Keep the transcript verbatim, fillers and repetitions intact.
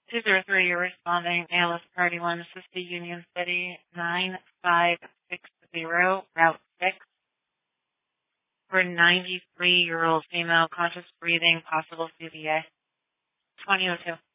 two zero three, you're responding. A L S Party one, this is the Union City, nine five six zero, Route six. For a ninety-three-year-old female, conscious breathing, possible C V A. twenty oh two.